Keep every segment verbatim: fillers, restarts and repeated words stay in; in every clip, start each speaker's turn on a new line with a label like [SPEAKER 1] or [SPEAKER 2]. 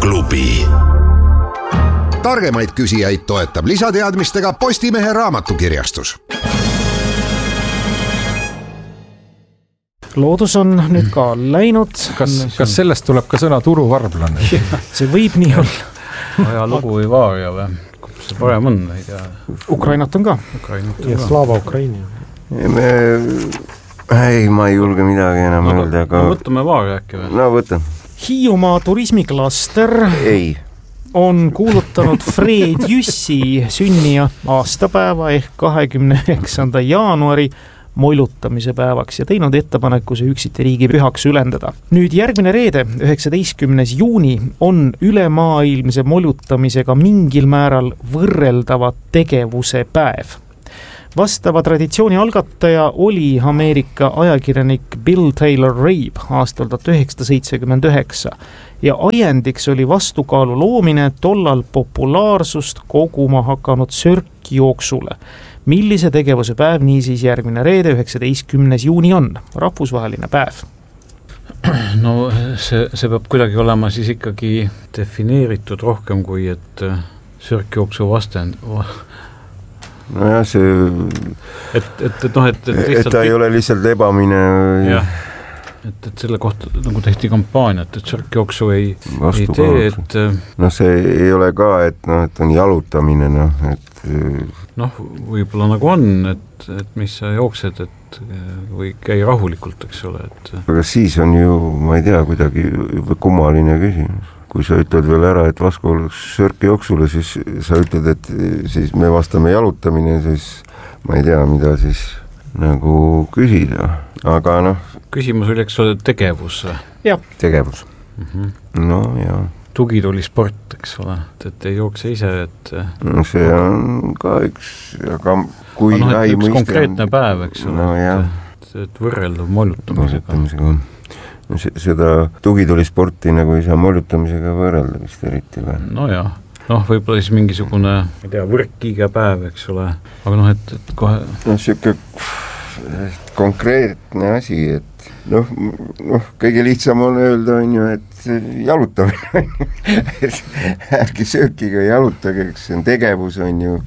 [SPEAKER 1] Klubi. Targemaid küsijaid toetab lisateadmistega Postimehe raamatukirjastus.
[SPEAKER 2] Loodus on nüüd ka läinud.
[SPEAKER 3] Kas, kas sellest tuleb ka sõna turuvarblane?
[SPEAKER 2] See võib nii olla.
[SPEAKER 4] Ajalugu või vaaria või? See parem on, ei tea.
[SPEAKER 2] Ukrainat on ka.
[SPEAKER 4] Ukrainat
[SPEAKER 5] on ja ka. Slava Ukraini.
[SPEAKER 6] Me... Ei, ma ei julge midagi enam no, öelda, aga...
[SPEAKER 4] No, võtame vaaria äkki või?
[SPEAKER 6] No võta.
[SPEAKER 2] Hiiumaa turismiklaster
[SPEAKER 6] ei.
[SPEAKER 2] on kuulutanud Fred Jüssi sünnija aastapäeva ehk kahekümne üheksanda jaanuari moilutamise päevaks ja teinud ettepaneku see üksiti riigi pühaks ülendada. Nüüd järgmine reede, üheksateistkümnes juuni, on ülemaailmse moilutamisega mingil määral võrreldava tegevuse päev. Vastava traditsiooni algataja oli Ameerika ajakirjanik Bill Taylor Rabe aastal tuhat üheksasada seitsekümmend üheksa ja ajendiks oli vastukaalu loomine tollal populaarsust koguma hakanud sörkjooksule. Millise tegevuse päev niisiis järgmine reede, üheksateistkümnes juuni on? Rahvusvaheline päev.
[SPEAKER 4] No see, see peab kuidagi olema siis ikkagi defineeritud rohkem kui, et sörkjooksu vastend...
[SPEAKER 6] No jah, see...
[SPEAKER 4] Et, et, et, noh, et, et,
[SPEAKER 6] lihtsalt... et ta ei ole lihtsalt ebamine...
[SPEAKER 4] Jah, et, et selle kohta nagu tehti kampaaniat, et sörkjooksu ei, ei tee, et...
[SPEAKER 6] No see ei ole ka, et, no, et on jalutamine, noh, et...
[SPEAKER 4] Noh, võib-olla nagu on, et, et mis sa jooksed, et või käi rahulikult, eks ole, et...
[SPEAKER 6] Aga siis on ju, ma ei tea, kuidagi kummaline küsimus. Kui sa ütled veel ära, et vastu oleks sörkjooksule, siis sa ütled, et siis me vastame jalutamine, siis ma ei tea, mida siis nagu küsida. Aga noh...
[SPEAKER 4] Küsimus oli, eks ole, tegevus.
[SPEAKER 2] Jah.
[SPEAKER 6] Tegevus.
[SPEAKER 4] Mm-hmm.
[SPEAKER 6] No jah.
[SPEAKER 4] Tugituli sport, eks ole, et, et ei jookse ise, et...
[SPEAKER 6] No see on ka üks, aga kui...
[SPEAKER 4] No, et üks konkreetne on... päev, eks ole,
[SPEAKER 6] no,
[SPEAKER 4] et, et võrreldav mollutamisega.
[SPEAKER 6] No, seda tugituli sporti nagu ei saa mollutamisega võrrelda vist eriti või?
[SPEAKER 4] No jah, noh, võib-olla siis mingisugune, ei tea, võrkiga päev, eks ole, aga noh, et, et kohe...
[SPEAKER 6] No siuke konkreetne asi, et noh, noh, kõige lihtsam on öelda, on ju, et jalutamine ärgi söökiga jalutage, see on tegevus, on ju,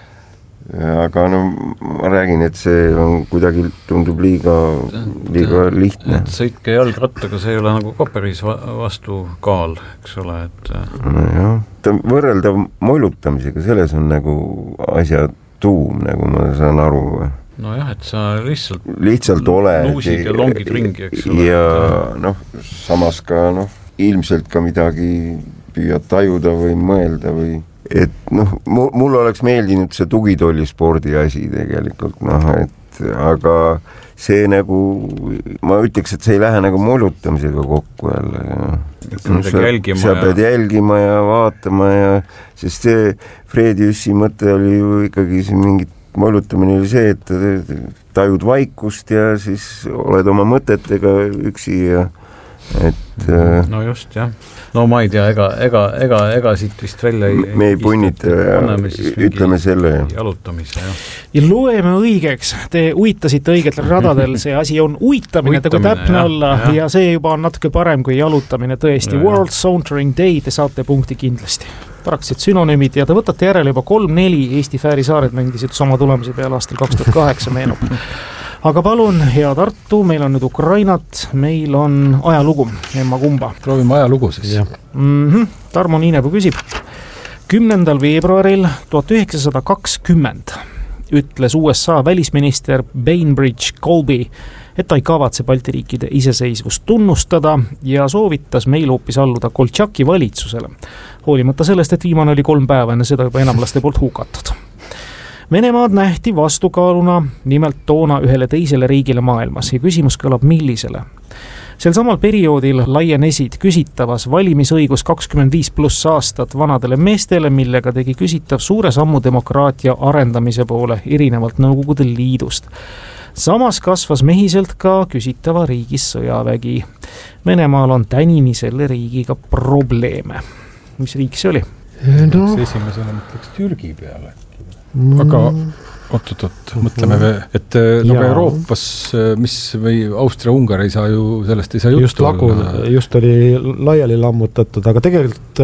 [SPEAKER 6] aga no ma räägin, et see on kuidagi tundub liiga, liiga lihtne.
[SPEAKER 4] Et sõitke jalgrattaga, see ei ole nagu koperis vastu kaal, eks ole, et...
[SPEAKER 6] No jah, ta võrreldav moilutamisega, selles on nagu asja tuum, nagu ma saan aru.
[SPEAKER 4] No jah, et sa lihtsalt,
[SPEAKER 6] lihtsalt oled
[SPEAKER 4] luusid ja longid ringi, eks ole.
[SPEAKER 6] Ja noh, samas ka noh, ilmselt ka midagi püüad tajuda või mõelda või et noh, mul oleks meeldinud see tugitolli spordi asi tegelikult, noh, et aga see nagu, ma ütleks, et see ei lähe nagu mollutamisega kokku jälle.
[SPEAKER 4] No, sa,
[SPEAKER 6] sa pead ja... jälgima ja vaatama ja, sest see Fred Jüssi mõte oli ju ikkagi see mingit mollutamine oli see, et tajud vaikust ja siis oled oma mõtetega üksi ja et...
[SPEAKER 4] No just, jah. No ma ei tea, ega, ega, ega, ega siit vist välja ei...
[SPEAKER 6] Me ei punnita ja ütleme selle.
[SPEAKER 4] Jalutamise, jah.
[SPEAKER 2] Ja loeme õigeks. Te uitasite õigetel radadel. See asi on uitamine, uitamine kui täpne jah, olla jah. Ja see juba on natuke parem kui jalutamine tõesti. Ja, World Sauntering Day, te saate punkti kindlasti. Praktiliselt synonüümid ja te võtate järele juba kolm neli Eesti Fääri saared mängisid sama tulemusi peale aastal kaks tuhat kaheksa meenub. Aga palun, hea Tartu, meil on nüüd Ukrainat, meil on ajalugu, emma kumba.
[SPEAKER 3] Proovime ajalugu siis.
[SPEAKER 2] Mm-hmm. Tarmo Niinepuu küsib. kümnendal veebruaril tuhat üheksasada kakskümmend ütles U S A välisminister Bainbridge Colby, et ta ei kavatse Balti riikide iseseisvust tunnustada ja soovitas meil hoopis alluda Koltšaki valitsusele. Hoolimata sellest, et viimane oli kolm päeva enne seda juba enamlaste poolt hukatud. Venemaad nähti vastukaaluna nimelt toona ühele teisele riigile maailmas ja küsimus kõlab millisele. Sel samal perioodil laienesid küsitavas valimisõigus kakskümmend viis pluss aastat vanadele meestele, millega tegi küsitav suure sammu demokraatia arendamise poole erinevalt Nõukogude Liidust. Samas kasvas mehiselt ka küsitava riigis sõjavägi. Venemaal on tänini selle riigiga probleeme. Mis riik see oli?
[SPEAKER 3] No. Esimesena mõtleks Türgi peale. Aga oot-oot-oot, mõtleme, et no ka Euroopas, mis või Austria-Ungar ei saa ju, sellest ei saa juttu
[SPEAKER 5] just lagu, just oli laiali lammutatud, aga tegelikult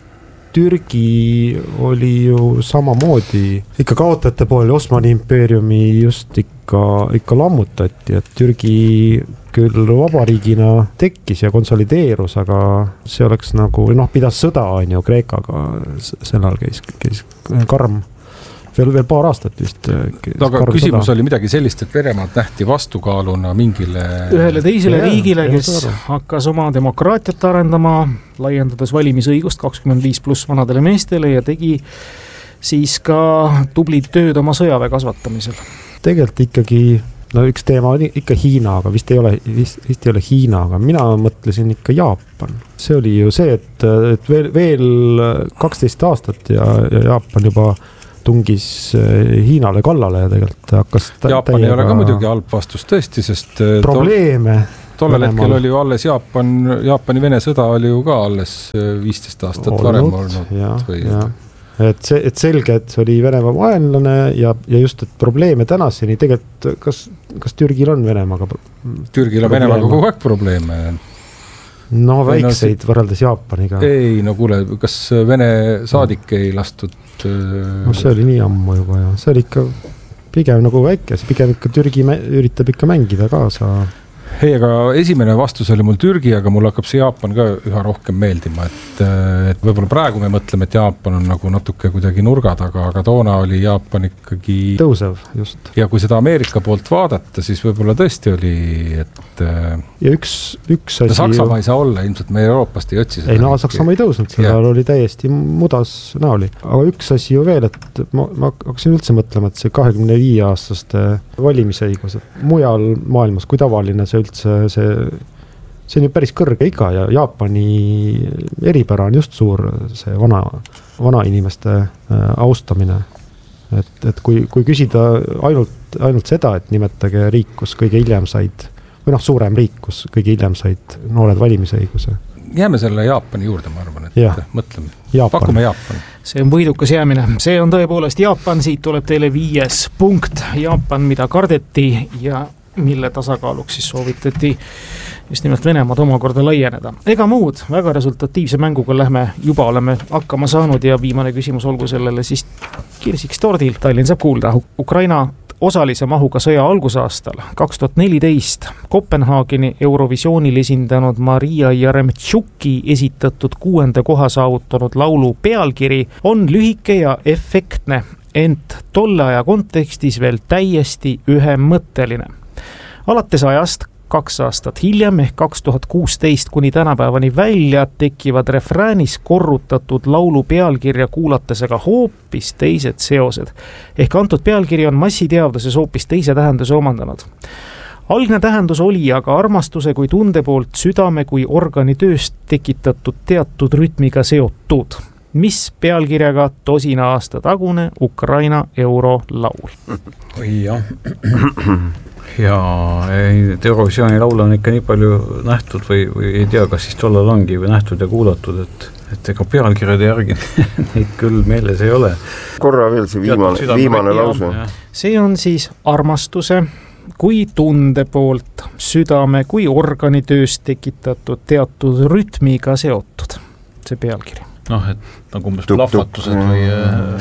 [SPEAKER 5] Türgi oli ju samamoodi, ikka kaotajate pool Osmani impeeriumi just ikka, ikka lammutati, et Türgi küll vabariigina tekkis ja konsolideerus, aga see oleks nagu, noh, pidas sõda on ju Kreekaga, sellal käis, käis karm. Veel, veel paar aastat vist.
[SPEAKER 3] No, aga küsimus sõda. Oli midagi sellist, et Venemaad nähti vastukaaluna mingile...
[SPEAKER 2] Ühele teisele ja, riigile, kes ja, hakkas oma demokraatiat arendama, laiendades valimisõigust kakskümmend viis pluss vanadele meestele ja tegi siis ka tublid tööd oma sõjaväe kasvatamisel.
[SPEAKER 5] Tegelikult ikkagi, no üks teema oli ikka Hiina, aga vist ei ole, vist, vist ei ole Hiina, aga mina mõtlesin ikka Jaapan. See oli ju see, et, et veel, veel kaksteist aastat ja, ja Jaapan juba tungis Hiinale kallale ja tegelikult hakkas
[SPEAKER 3] Jaapan ei ole ka muidugi halb vastus tõesti, sest
[SPEAKER 5] probleeme
[SPEAKER 3] tollel hetkel oli ju alles Jaapan, Jaapani-Vene sõda oli ju ka alles viisteist aastat olnud, varem olnud.
[SPEAKER 5] Ja, või... ja. Et, see, et selge, et see oli Venemaa vaenlane ja, ja just, et probleeme tänaseni tegelikult, kas, kas Türgil on Venemaaga
[SPEAKER 3] Türgil on Venemaaga kogu aeg probleeme.
[SPEAKER 5] No väikseid no, võrreldes Jaapaniga.
[SPEAKER 3] Ei, no kuule, kas Vene saadik ei lastud
[SPEAKER 5] no see oli nii ammu juba ja see oli ikka pigem nagu väike, see pigem ikka Türgi mä- üritab ikka mängida kaasa.
[SPEAKER 3] Ei, aga esimene vastus oli mul Türgi, aga mul hakkab see Jaapan ka üha rohkem meeldima, et, et võib-olla praegu me mõtleme, et Jaapan on nagu natuke kuidagi nurga taga, aga toona oli Jaapan ikkagi
[SPEAKER 5] tõusev, just.
[SPEAKER 3] Ja kui seda Ameerika poolt vaadata, siis võib-olla tõesti oli, et
[SPEAKER 5] ja üks, üks asi
[SPEAKER 3] Saksamaa ju... ei saa olla, ilmselt me Euroopast ei otsi seda.
[SPEAKER 5] Ei, no Saksamaa ei tõusnud, seda ja. Oli täiesti mudas näoli. Aga üks asi ju veel, et ma, ma hakkasin üldse mõtlema, et see kahekümne viie aastaste valimisõigus, et mujal maailmas, kui tavaline see üldse, see, see on ju päris kõrge iga ja Jaapani eripära on just suur see vana, vana inimeste austamine. Et, et kui, kui küsida ainult, ainult seda, et nimetage riik, kus kõige hiljem said, või noh, suurem riik, kus kõige hiljem said noored valimisõiguse.
[SPEAKER 3] Jääme selle Jaapani juurde, ma arvan, et ja. Mõtleme.
[SPEAKER 5] Jaapan.
[SPEAKER 3] Pakume Jaapan.
[SPEAKER 2] See on võidukas jäämine. See on tõepoolest Jaapan, siit tuleb teile viies punkt. Jaapan, mida kardeti ja mille tasakaaluks siis soovitati just nimelt Venemaad omakorda laieneda. Ega muud, väga resultatiivse mänguga lähme, juba oleme hakkama saanud ja viimane küsimus olgu sellele siis kirsiks tordil. Tallinn saab kuulda. Ukraina osalise mahuga sõja algusaastal kaks tuhat neliteist Kopenhaageni Eurovisioonil esindanud Maria Jaremtšuki esitatud kuuenda koha saavutanud laulu pealkiri on lühike ja efektne, ent tolle aja kontekstis veel täiesti ühemõtteline. Alates ajast kaks aastat hiljem ehk kaks tuhat kuusteist kuni tänapäevani välja tekivad refräänis korrutatud laulu pealkirja kuulates aga hoopis teised seosed. Ehk antud pealkiri on massiteaduses hoopis teise tähenduse omandanud. Algne tähendus oli aga armastuse kui tunde poolt südame kui organi tööst tekitatud teatud rütmiga seotud. Mis pealkirjaga tosina aasta tagune Ukraina eurolaul?
[SPEAKER 4] Oi jah. Ja Eurovisiooni laul on ikka nii palju nähtud või, või ei tea, kas siis tollal ongi või nähtud ja kuulatud, et, et ega pealkirjade järgi neid küll meeles ei ole.
[SPEAKER 6] Korra veel see viimane, viimane lause.
[SPEAKER 2] See on siis armastuse kui tunde poolt südame kui organi tööst tekitatud teatud rütmiga seotud see pealkiri.
[SPEAKER 4] Noh, et nagu umbes plahvatused või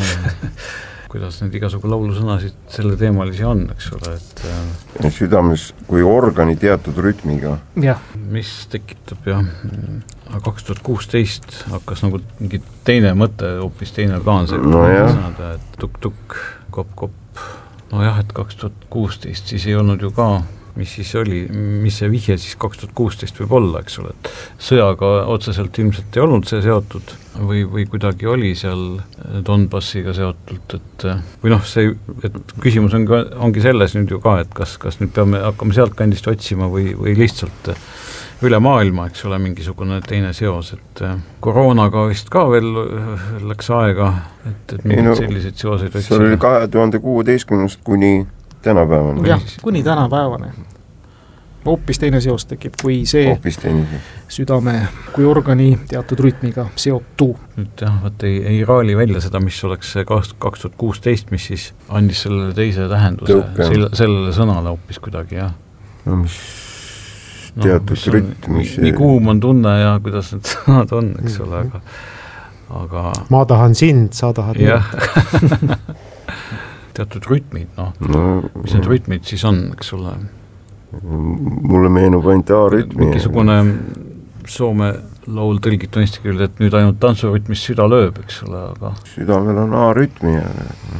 [SPEAKER 4] kuidas need igasugu laulusõnasid selle teemalisi on, eks ole, et
[SPEAKER 6] ja südames kui organi teatud rütmiga.
[SPEAKER 2] Jah.
[SPEAKER 4] Mis tekitab, jah. kaks tuhat kuusteist hakkas nagu mingi teine mõte, hoopis teine plaan see,
[SPEAKER 6] no
[SPEAKER 4] sõnada, et tuk-tuk, kopp-kopp. No jah, et kaks tuhat kuusteist siis ei olnud ju ka, mis siis oli, mis see vihje siis kaks tuhat kuusteist võib olla, eks ole, et sõjaga otseselt ilmselt ei olnud see seotud või, või kuidagi oli seal Donbassiga seotud, et või noh, see, et küsimus on, ongi selles nüüd ju ka, et kas, kas nüüd peame hakkama sealt kandist otsima või, või lihtsalt üle maailma, eks ole, mingisugune teine seos, et koroonaga vist ka veel läks aega, et, et mingid no, selliseid seoseid otsima.
[SPEAKER 6] See oli kahe tuhande kuueteistkümnest kuni tänapäevane.
[SPEAKER 2] Jah, kuni tänapäevane. hoopis teine seos tekib, kui see südame kui organi teatud rütmiga seotu.
[SPEAKER 4] Nüüd jah, võt ei, ei raali välja seda, mis oleks see kaks tuhat kuusteist, mis siis andis sellele teise tähenduse, selle, sellele sõnale hoopis kuidagi, jah.
[SPEAKER 6] No mis teatud no, rütm, mis...
[SPEAKER 4] Nii kuum on tunne ja kuidas need sõnad on, eks ole, aga, aga...
[SPEAKER 5] Ma tahan sind, sa tahad
[SPEAKER 4] jah. Teatud rütmid, noh. No, mis need rütmid siis on, eks ole?
[SPEAKER 6] Mulle meenub ainult A-rütmi.
[SPEAKER 4] Mingisugune Soome laul tõlgitu eesti keelde, et nüüd ainult tantsurütmis süda lööb, eks ole, aga... Südamel on A-rütmi ja...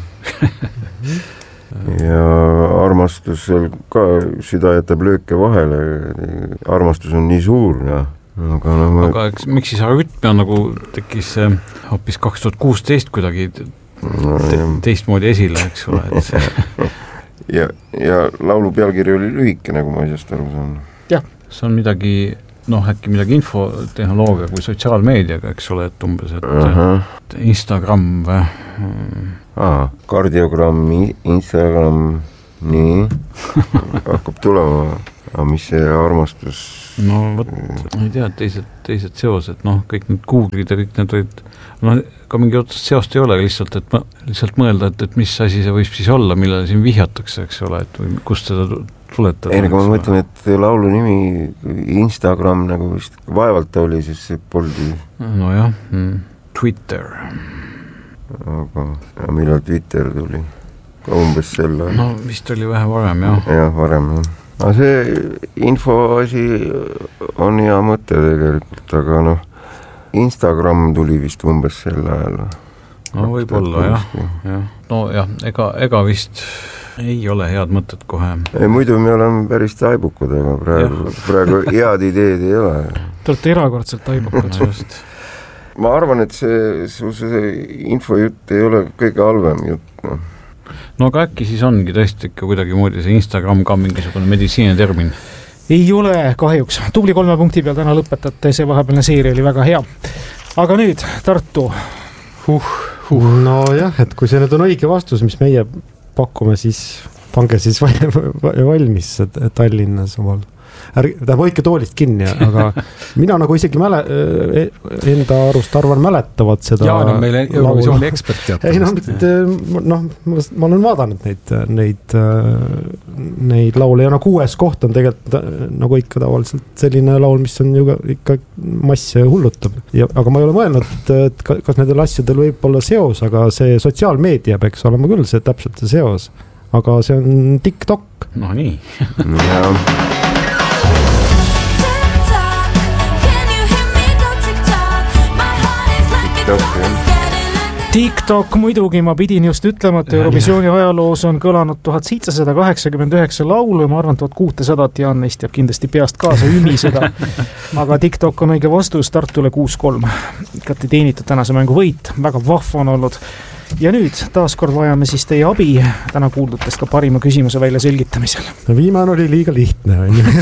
[SPEAKER 4] ja armastusel ka süda jätab lööke vahele. Armastus on nii suur, jah. Aga, no, ma... aga eks, miks siis rütmi on nagu tekkis hoopis kaks tuhat kuusteist kuidagi no, te, teistmoodi esile, eks ole, et see...
[SPEAKER 6] ja, ja laulu pealkiri oli lühike, nagu ma asjast aru saan.
[SPEAKER 2] Jah.
[SPEAKER 4] See on midagi, noh, äkki midagi infotehnoloogia kui sotsiaalmeediaga, eks ole, et umbes, et uh-huh. Instagram või...
[SPEAKER 6] Aa, kardiogramm, Instagram, nii, hakkab tulema, aga mis see armastus...
[SPEAKER 4] No võt, ma ei tea, teised, teised seosed, noh, kõik need Google'id ja kõik need olid, noh, ka mingi otsast seost ei ole lihtsalt, et ma, lihtsalt mõelda, et, et mis asi see võib siis olla, millele siin vihjatakse, eks ole, et või kust seda tuletada.
[SPEAKER 6] Ei, nagu ma mõtlen, et laulu nimi Instagram nagu vist vaevalt oli, siis see poldi.
[SPEAKER 4] No jah, Twitter.
[SPEAKER 6] Aga ja millal Twitter tuli? Ka umbes selle.
[SPEAKER 4] No vist oli vähe varem, jah.
[SPEAKER 6] Jah, varem, jah. Aga see info asi on hea mõte tegelikult, aga noh, Instagram tuli vist umbes sel ajal.
[SPEAKER 4] No võib-olla, jah. jah. No jah, ega, ega vist ei ole head mõtted kohe.
[SPEAKER 6] Ei, muidu me oleme päris taibukud, aga praegu, praegu head ideed ei ole.
[SPEAKER 2] Te olete erakordselt taibukad just.
[SPEAKER 6] Ma arvan, et see, see, see infojutt ei ole kõige halvem jutt, noh.
[SPEAKER 4] No aga äkki siis ongi tõesti ikka kuidagi moodi see Instagram ka mingisugune meditsiine termin?
[SPEAKER 2] Ei ole kahjuks. Tubli kolme punkti peal täna lõpetate, see vahepealne seeria oli väga hea. Aga nüüd Tartu.
[SPEAKER 5] Huh, huh. No jah, et kui see nüüd on õige vastus, mis meie pakume, siis pange siis valmis Tallinnas omal. Ta hoidke toolist kinni, aga mina nagu isegi mäle, enda arust arvan mäletavad seda.
[SPEAKER 3] Jaan on meile Eurovisiooni ekspert teatud.
[SPEAKER 5] Ei, no, noh, ma olen vaadanud neid, neid, neid laule ja no kuues koht on tegelikult nagu ikka tavaliselt selline laul, mis on ju ikka masse hullutab. Ja, aga ma ei ole mõelnud, et kas nendel asjadel võib olla seos, aga see sotsiaalmeedia peaks olema küll see täpselt see seos. Aga see on TikTok.
[SPEAKER 4] No nii.
[SPEAKER 6] ja...
[SPEAKER 2] TikTok muidugi, ma pidin just ütlema, et Eurovisiooni ajaloos on kõlanud tuhat seitsesada kaheksakümmend üheksa laulu ja ma arvan, tuhat kuussada Jaan neist jääb kindlasti peast kaasa ümi seda. Aga TikTok on õige vastus Tartule kuus kolm. Ikati teenitud tänase mängu võit, väga vahva on olnud. Ja nüüd taaskord vajame siis teie abi täna kuuldutest ka parima küsimuse välja selgitamisel.
[SPEAKER 5] Viimane oli liiga lihtne.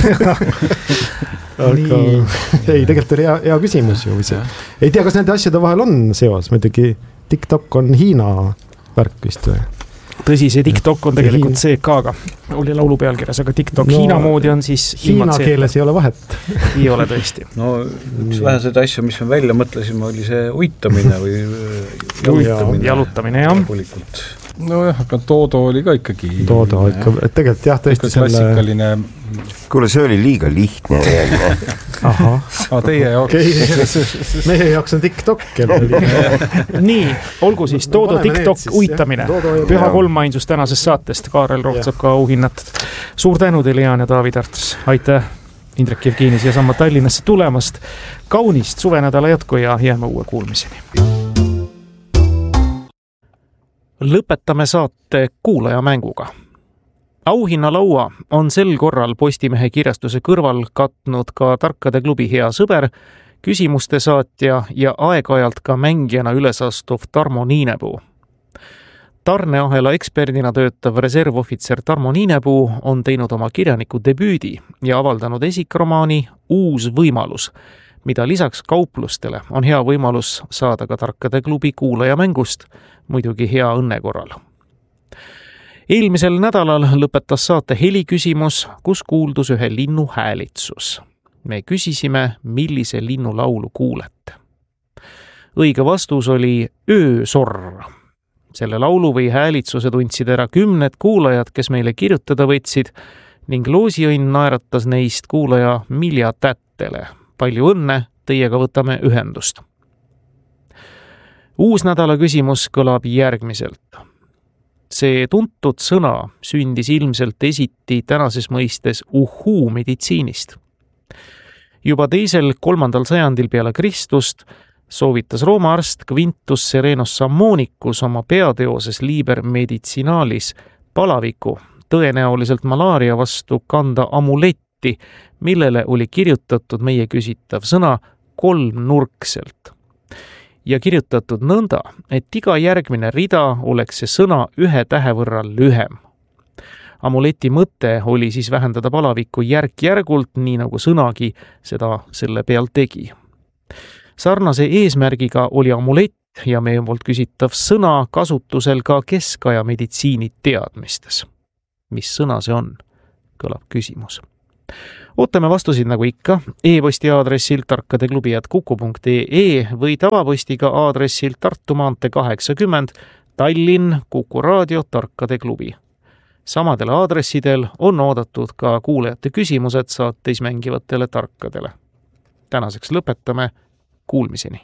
[SPEAKER 5] Aga ei, tegelikult oli hea, hea küsimus ju. Ei tea, kas nende asjade vahel on seos, muidugi TikTok on Hiina värk vist või?
[SPEAKER 2] Tõsi, see TikTok on tegelikult C K-ga, oli laulu pealkirjas, aga TikTok no, Hiina moodi on siis...
[SPEAKER 5] Hiina keeles ei ole vahet.
[SPEAKER 2] Ei ole tõesti.
[SPEAKER 4] No üks vähesed asju, mis me välja mõtlesime, oli see uitamine või jalutamine.
[SPEAKER 2] Jalutamine, jah.
[SPEAKER 3] No jah, aga Toodo oli ka ikkagi...
[SPEAKER 5] Toodo ikka, et tegelikult jah, tõesti
[SPEAKER 3] selle... Klassikaline...
[SPEAKER 6] Kuule, see oli liiga lihtne.
[SPEAKER 5] Aha.
[SPEAKER 3] Aga teie jaoks...
[SPEAKER 5] Meie jaoks on TikTok.
[SPEAKER 2] Nii, olgu siis Toodo TikTok uitamine. Püha kolmainsus tänasest saatest. Kaarel Roht saab ka auhinnatud. Suur tänu teile, Jaan ja Taavi Tartus. Aitäh Indrek Jevgeni siia samma Tallinnasse tulemast. Kaunist suvenädala jätku ja jääme uue kuulmiseni. Lõpetame saate kuulaja mänguga. Auhinnalaua on sel korral Postimehe kirjastuse kõrval katnud ka Tarkade klubi hea sõber, küsimuste saatja ja aeg-ajalt ka mängijana ülesastuv Tarmo Niinepuu. Tarneahela eksperdina töötav reservohvitser Tarmo Niinepuu on teinud oma kirjaniku debüüdi ja avaldanud esikromaani Uus võimalus, mida lisaks kauplustele on hea võimalus saada ka Tarkade klubi kuulaja mängust, muidugi hea õnne korral. Eelmisel nädalal lõpetas saate heliküsimus, kus kuuldus ühe linnu häälitsus. Me küsisime, millise linnu laulu kuulete. Õige vastus oli öösorr. Selle laulu või häälitsuse tundsid ära kümned kuulajad, kes meile kirjutada võtsid ning loosiõnn naeratas neist kuulaja Milja Tättele. Palju õnne, teiega võtame ühendust. Uus nädala küsimus kõlab järgmiselt. See tuntud sõna sündis ilmselt esiti tänases mõistes uhuu meditsiinist. Juba teisel kolmandal sajandil peale Kristust soovitas Rooma arst Quintus Serenus Sammonicus oma peateoses Liber Medicinalis palaviku, tõenäoliselt malaaria vastu kanda amuletti, millele oli kirjutatud meie küsitav sõna kolmnurkselt. Ja kirjutatud nõnda, et iga järgmine rida oleks see sõna ühe tähe võrra lühem. Amuleti mõte oli siis vähendada palavikku järk-järgult, nii nagu sõnagi seda selle peal tegi. Sarnase eesmärgiga oli amulett ja meie poolt küsitav sõna kasutusel ka keskaja meditsiini teadmistes. Mis sõna see on? Kõlab küsimus. Ootame vastusid nagu ikka e-posti aadressil tarkadeklubi at kuku punkt ee või tavapostiga aadressil Tartu maantee kaheksakümmend Tallinn Kuku Raadio Tarkade Klubi. Samadel aadressidel on oodatud ka kuulajate küsimused saateis mängivatele tarkadele. Tänaseks lõpetame. Kuulmiseni.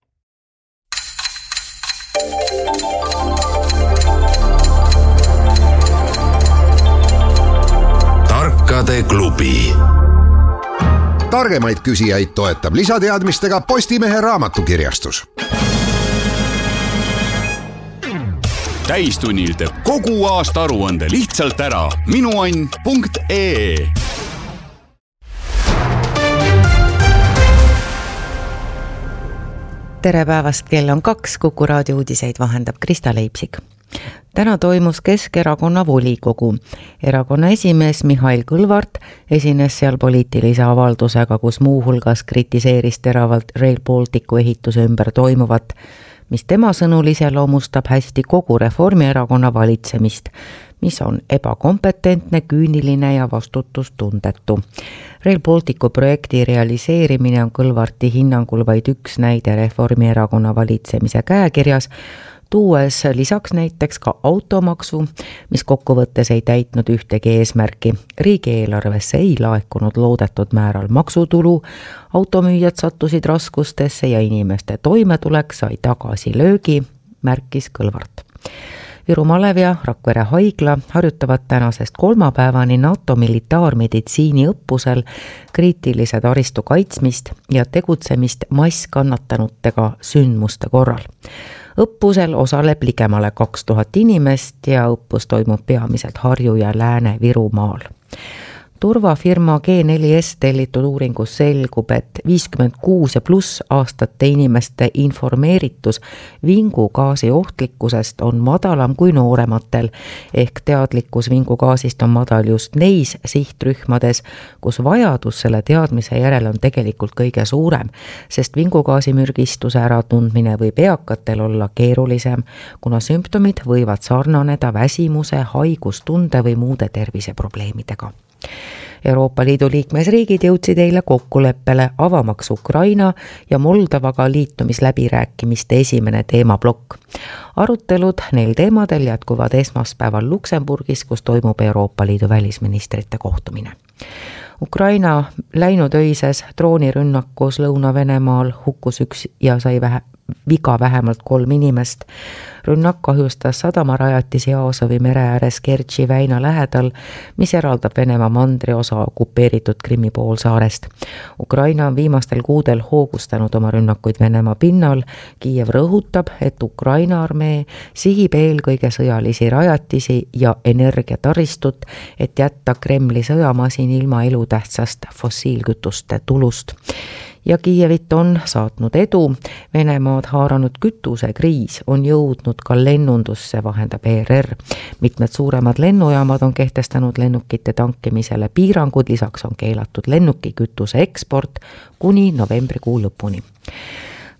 [SPEAKER 1] Tarkade klubi. Targemaid küsijaid toetab lisateadmistega Postimehe raamatukirjastus.
[SPEAKER 7] Täistunnil teeb kogu aasta aruande lihtsalt ära minuann punkt ee.
[SPEAKER 8] Tere päevast, kell on kaks, Kuku Raadio uudiseid vahendab Krista Leipsik. Täna toimus Keskerakonna volikogu. Erakonna esimees Mihhail Kõlvart esines seal poliitilise avaldusega, kus muuhulgas kritiseeris teravalt Rail Balticu ehituse ümber toimuvat, mis tema sõnul iseloomustab hästi kogu Reformierakonna valitsemist, mis on ebakompetentne, küüniline ja vastutustundetu. Rail Balticu projekti realiseerimine on Kõlvarti hinnangul vaid üks näide Reformierakonna valitsemise käekirjas, tuues lisaks näiteks ka automaksu, mis kokkuvõttes ei täitnud ühtegi eesmärki. Riigieelarvesse ei laekunud loodetud määral maksutulu, automüüjad sattusid raskustesse ja inimeste toimetulek sai tagasi löögi, märkis Kõlvart. Viru Malev ja Rakvere haigla harjutavad tänasest kolmapäevani NATO militaarmeditsiini õppusel kriitilise taristu kaitsmist ja tegutsemist masskannatanutega sündmuste korral. Õppusel osaleb ligemale kaks tuhat inimest ja õppus toimub peamiselt Harju ja Lääne-Virumaal. Turvafirma G neli S tellitud uuringus selgub, et viiskümmend kuus ja pluss aastate inimeste informeeritus vingugaasi ohtlikkusest on madalam kui noorematel, ehk teadlikkus vingugaasist on madal just neis sihtrühmades, kus vajadus selle teadmise järele on tegelikult kõige suurem, sest vingugaasimürgistuse äratundmine võib eakatel olla keerulisem, kuna sümptomid võivad sarnaneda väsimuse, haigustunde või muude terviseprobleemidega. Euroopa Liidu liikmesriigid jõudsid eile kokkuleppele avamaks Ukraina ja Moldovaga liitumisläbirääkimiste esimene teemablokk. Arutelud neil teemadel jätkuvad esmaspäeval Luksemburgis, kus toimub Euroopa Liidu välisministrite kohtumine. Ukraina läinud öises droonirünnakus Lõuna-Venemaal hukkus üks ja sai vähe, viga vähemalt kolm inimest. Rünnak kahjustas sadamarajatisi Aasovi mere ääres Kertši väina lähedal, mis eraldab Venemaa mandriosa okupeeritud Krimmi poolsaarest. Ukraina on viimastel kuudel hoogustanud oma rünnakuid Venemaa pinnal. Kiiev rõhutab, et Ukraina armee sihib eelkõige sõjalisi rajatisi ja energiataristut, et jätta Kremli sõjamasin ilma elutähtsast fossiilkütuste tulust. Ja Kiievit on saatnud edu. Venemaad haaranud kütusekriis on jõudnud ka lennundusse, vahendab E R R. Mitmed suuremad lennujaamad on kehtestanud lennukite tankimisele piirangud, lisaks on keelatud lennuki kütuse eksport kuni novembrikuu lõpuni.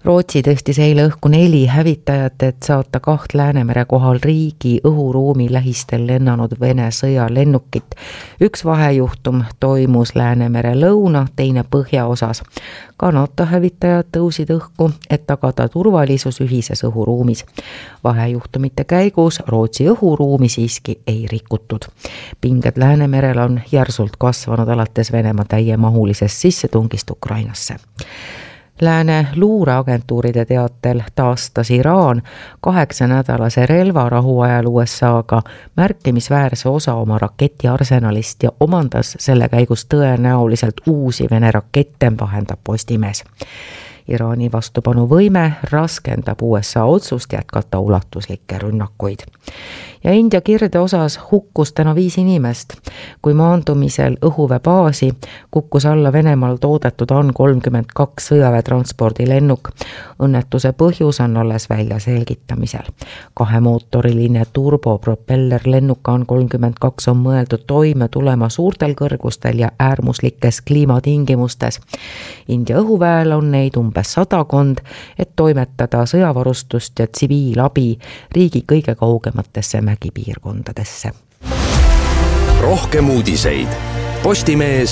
[SPEAKER 8] Rootsi tõstis eile õhku neli hävitajat, et saata kaht Läänemere kohal riigi õhuruumi lähistel lennanud Vene sõjalennukit. Üks vahejuhtum toimus Läänemere lõuna, teine põhjaosas. Ka NATO hävitajad tõusid õhku, et tagada turvalisus ühises õhuruumis. Vahejuhtumite käigus Rootsi õhuruumi siiski ei rikutud. Pinged Läänemerel on järsult kasvanud alates Venemaa täiemahulisest sissetungist Ukrainasse. Lääne luureagentuuride teatel taastas Iraan kaheksanädalase relvarahu ajal U S A-ga märkimisväärse osa oma raketiarsenalist ja omandas selle käigus tõenäoliselt uusi Vene rakette, vahendab Postimees. Iraani vastupanuvõime raskendab U S A otsust jätkata ulatuslikke rünnakuid. Ja India kirde osas hukkus täna viis inimest. Kui maandumisel õhuvebaasi kukkus alla Venemaal toodetud A N kolmkümmend kaks sõjaväetranspordilennuk. Õnnetuse põhjus on alles välja selgitamisel. Kahemootoriline turbopropeller lennuk A N kolmkümmend kaks on mõeldud toime tulema suurtel kõrgustel ja äärmuslikes kliimatingimustes. India õhuväel on neid umbes sadakond, et toimetada sõjavarustust ja tsiviilabi riigi kõige kaugematesse mägipiirkondadesse.
[SPEAKER 9] Rohkem uudiseid Postimees